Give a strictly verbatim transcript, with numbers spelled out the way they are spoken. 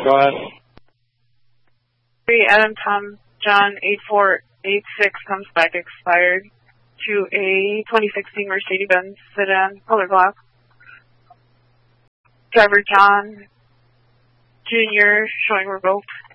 go ahead. three Adam Tom John eight four eight six comes back expired to a twenty sixteen Mercedes-Benz sedan, color black. Driver John Junior showing revoked.